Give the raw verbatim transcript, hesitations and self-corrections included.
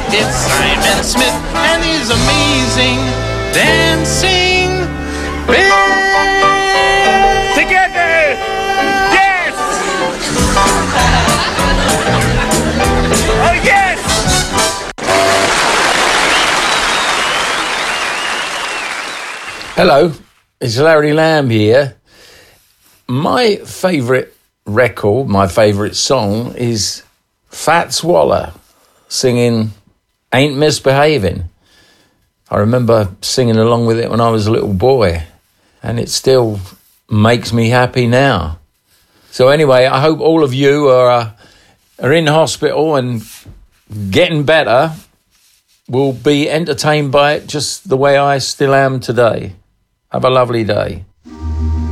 It's Simon Smith and his amazing dancing bear. Together! Yes! Oh, yes! Hello, it's Larry Lamb here. My favourite record, my favourite song is Fats Waller singing Ain't Misbehaving. I remember singing along with it when I was a little boy, and it still makes me happy now. So anyway, I hope all of you are, uh, are in hospital and getting better, will be entertained by it just the way I still am today. Have a lovely day.